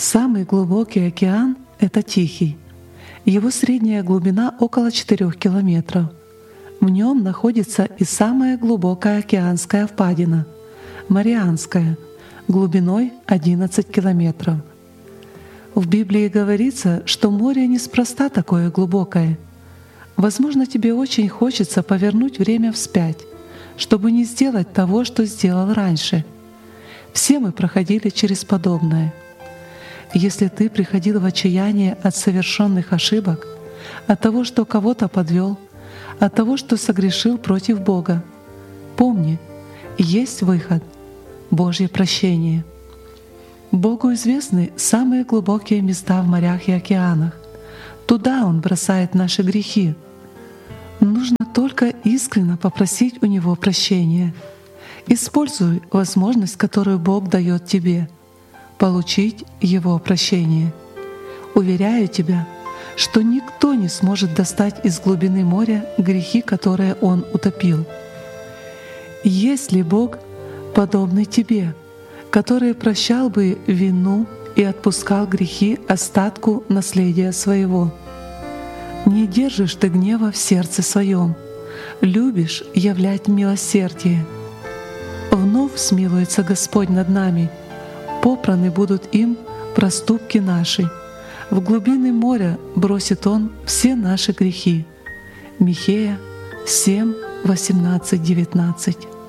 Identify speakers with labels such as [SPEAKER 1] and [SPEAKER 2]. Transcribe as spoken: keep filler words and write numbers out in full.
[SPEAKER 1] Самый глубокий океан — это Тихий. Его средняя глубина около четырёх километров. В нем находится и самая глубокая океанская впадина — Марианская, глубиной одиннадцать километров. В Библии говорится, что море неспроста такое глубокое. Возможно, тебе очень хочется повернуть время вспять, чтобы не сделать того, что сделал раньше. Все мы проходили через подобное. Если ты приходил в отчаяние от совершенных ошибок, от того, что кого-то подвел, от того, что согрешил против Бога, помни, есть выход — Божье прощение. Богу известны самые глубокие места в морях и океанах. Туда Он бросает наши грехи. Нужно только искренне попросить у Него прощения. Используй возможность, которую Бог дает тебе — получить Его прощение. Уверяю тебя, что никто не сможет достать из глубины моря грехи, которые Он утопил. Есть ли Бог, подобный тебе, который прощал бы вину и отпускал грехи остатку наследия своего? Не держишь ты гнева в сердце своем, любишь являть милосердие. Вновь смилуется Господь над нами, попраны будут им проступки наши. В глубины моря бросит Он все наши грехи. Михея семь, восемнадцать, девятнадцать.